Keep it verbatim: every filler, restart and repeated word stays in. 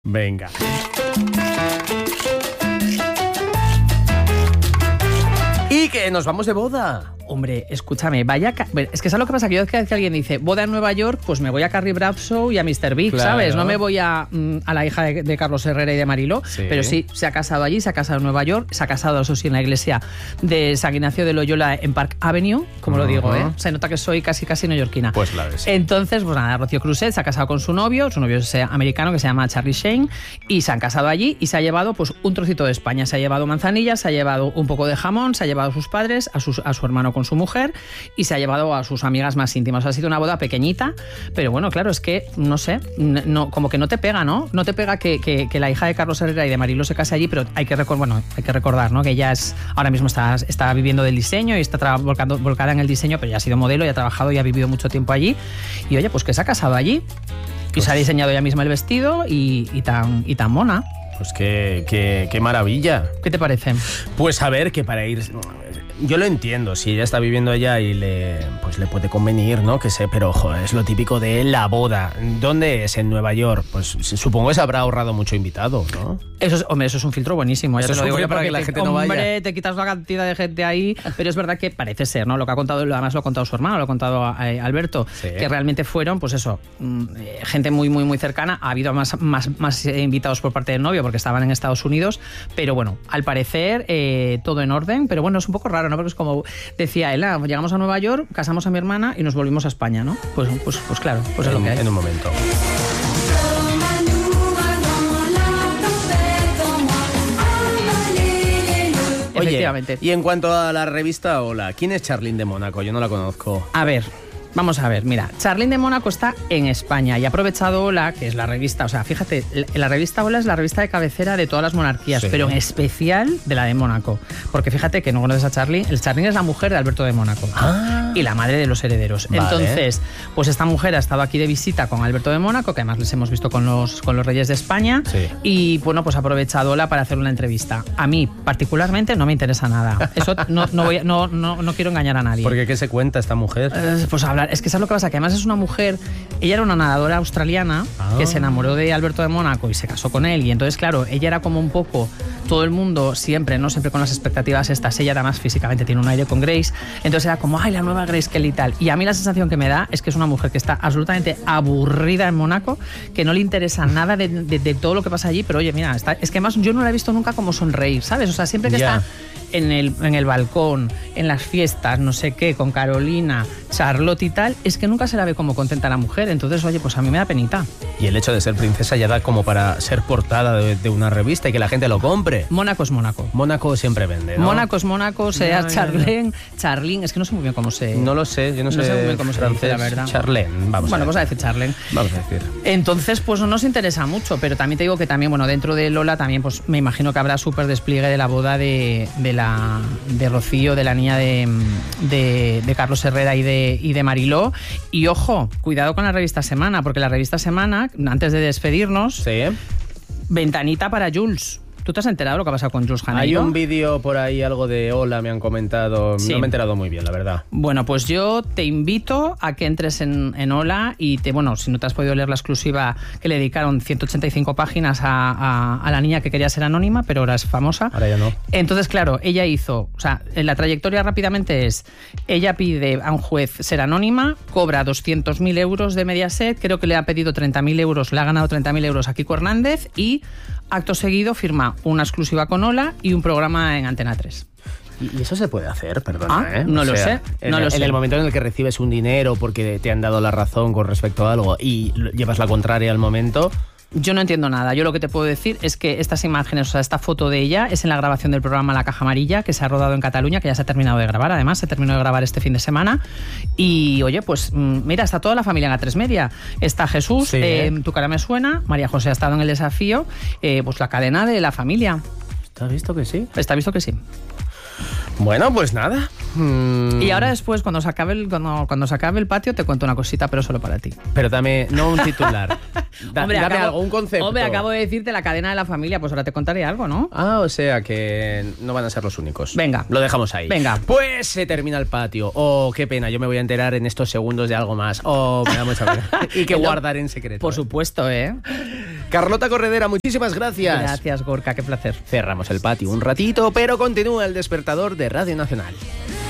Venga. Y que nos vamos de boda. Hombre, escúchame, vaya... Ca... Es que ¿sabes lo que pasa? Que yo cada vez que alguien dice boda en Nueva York, pues me voy a Carrie Bradshaw y a míster Big, claro. ¿Sabes? No me voy a, a la hija de, de Carlos Herrera y de Mariló, sí. Pero sí, se ha casado allí, se ha casado en Nueva York, se ha casado, eso sí, en la iglesia de San Ignacio de Loyola en Park Avenue, como uh-huh. lo digo, ¿eh? Se nota que soy casi casi neoyorquina. Pues la ves. Entonces, pues nada, Rocío Cruzet se ha casado con su novio, su novio es americano que se llama Charlie Sheen, y se han casado allí y se ha llevado pues un trocito de España, se ha llevado manzanillas, se ha llevado un poco de jamón, se ha llevado a sus padres, a, sus, a su hermano con su mujer, y se ha llevado a sus amigas más íntimas. Ha sido una boda pequeñita, pero bueno, claro, es que, no sé, no, como que no te pega, ¿no? No te pega que, que, que la hija de Carlos Herrera y de Mariló se case allí, pero hay que, recor- bueno, hay que recordar, ¿no? Que ella es, ahora mismo está, está viviendo del diseño y está tra- volcando, volcada en el diseño, pero ya ha sido modelo y ha trabajado y ha vivido mucho tiempo allí. Y oye, pues que se ha casado allí y pues se ha diseñado ella misma el vestido y, y, tan, y tan mona. Pues qué, qué, qué maravilla. ¿Qué te parece? Pues a ver, que para ir... Yo lo entiendo, si ella está viviendo allá y le, pues le puede convenir, ¿no? Que sé, pero ojo, es lo típico de la boda. ¿Dónde es? En Nueva York. Pues supongo que se habrá ahorrado mucho invitado, ¿no? Eso es, hombre, eso es un filtro buenísimo. Eso te es lo un digo filtro para que la te, gente no vaya. Hombre, te quitas una cantidad de gente ahí, pero es verdad que parece ser, ¿no? Lo que ha contado, además lo ha contado su hermano, lo ha contado eh, Alberto, sí. Que realmente fueron, pues eso, eh, gente muy, muy, muy cercana. Ha habido más, más, más eh, invitados por parte del novio porque estaban en Estados Unidos, pero bueno, al parecer eh, todo en orden, pero bueno, es un poco raro, ¿no? Porque es como decía él, ah, llegamos a Nueva York, casamos a mi hermana y nos volvimos a España, ¿no? Pues, pues, pues claro, pues en, es lo que hay. En un momento. Oye, y en cuanto a la revista Hola, ¿quién es Charlene de Mónaco? Yo no la conozco. A ver... Vamos a ver, mira, Charlene de Mónaco está en España y ha aprovechado Hola, que es la revista, o sea, fíjate, la revista Hola es la revista de cabecera de todas las monarquías, sí. Pero en especial de la de Mónaco, porque fíjate que no conoces a Charlene, el Charlene es la mujer de Alberto de Mónaco ah. y la madre de los herederos. Vale. Entonces, pues esta mujer ha estado aquí de visita con Alberto de Mónaco, que además les hemos visto con los, con los reyes de España, sí. Y bueno, pues ha aprovechado Hola para hacer una entrevista. A mí, particularmente, no me interesa nada. Eso no, no, voy a, no, no, no quiero engañar a nadie. ¿Porque qué se cuenta esta mujer? Eh, pues hablar, es que sabes lo que pasa, que además es una mujer, ella era una nadadora australiana ah. que se enamoró de Alberto de Mónaco y se casó con él, y entonces claro, ella era como un poco todo el mundo siempre, no siempre con las expectativas estas, ella además físicamente tiene un aire con Grace, entonces era como, ay, la nueva Grace Kelly y tal, y a mí la sensación que me da es que es una mujer que está absolutamente aburrida en Mónaco, que no le interesa nada de, de, de todo lo que pasa allí, pero oye, mira, está, es que además yo no la he visto nunca como sonreír, ¿sabes? O sea, siempre que yeah. está en el, en el balcón, en las fiestas, no sé qué, con Carolina, Charlotte y tal, es que nunca se la ve como contenta la mujer, entonces, oye, pues a mí me da penita. Y el hecho de ser princesa ya da como para ser portada de, de una revista y que la gente lo compre. Mónaco es Mónaco. Mónaco siempre vende, ¿no? Mónaco es Mónaco, sea Charlene, Charlene, es que no sé muy bien cómo se... No lo sé, yo no, no sé, sé muy bien cómo se dice, la verdad. Charlene, vamos bueno, a ver. Bueno, pues a decir Charlene. Vamos a decir. Entonces, pues no nos interesa mucho, pero también te digo que también, bueno, dentro de Lola también, pues me imagino que habrá súper despliegue de la boda de, de la... de Rocío, de la niña de, de, de Carlos Herrera y de, y de Mariló. Y ojo, cuidado con la revista Semana, porque la revista Semana, antes de despedirnos, sí. ventanita para Jules. ¿Tú te has enterado de lo que ha pasado con Jules Janeiro? Hay un vídeo por ahí, algo de Hola, me han comentado. Sí. No me he enterado muy bien, la verdad. Bueno, pues yo te invito a que entres en, en Hola y, te, bueno, si no te has podido leer la exclusiva que le dedicaron ciento ochenta y cinco páginas a, a, a la niña que quería ser anónima, pero ahora es famosa. Ahora ya no. Entonces, claro, ella hizo... O sea, la trayectoria rápidamente es... Ella pide a un juez ser anónima, cobra doscientos mil euros de Mediaset, creo que le ha pedido treinta mil euros, le ha ganado treinta mil euros a Kiko Hernández y... Acto seguido firma una exclusiva con Hola y un programa en Antena tres. ¿Y eso se puede hacer? Perdona, ah, ¿eh? No o lo sea, sé. En, no el, lo en sé. el momento en el que recibes un dinero porque te han dado la razón con respecto a algo y llevas la contraria al momento... Yo no entiendo nada. Yo lo que te puedo decir es que estas imágenes, o sea, esta foto de ella es en la grabación del programa La Caja Amarilla, que se ha rodado en Cataluña, que ya se ha terminado de grabar, además, se terminó de grabar este fin de semana. Y, oye, pues, mira, está toda la familia en A tres Media. Está Jesús, sí, eh, Tu cara me suena, María José ha estado en El Desafío, eh, pues la cadena de la familia. ¿Está visto que sí? Está visto que sí. Bueno, pues nada. Mm. Y ahora después, cuando se acabe el, cuando, cuando se acabe el patio, te cuento una cosita, pero solo para ti. Pero dame, no un titular. Da, hombre, dame acabo, algo, un concepto. Hombre, acabo de decirte la cadena de la familia, pues ahora te contaré algo, ¿no? Ah, o sea que no van a ser los únicos. Venga. Lo dejamos ahí. Venga. Pues se termina el patio. Oh, qué pena, yo me voy a enterar en estos segundos de algo más. Oh, me da mucha pena. Y que guardar en secreto. Por ¿eh? supuesto, ¿eh? Carlota Corredera, muchísimas gracias. Gracias, Gorka, qué placer. Cerramos el patio un ratito, pero continúa el despertador de Radio Nacional.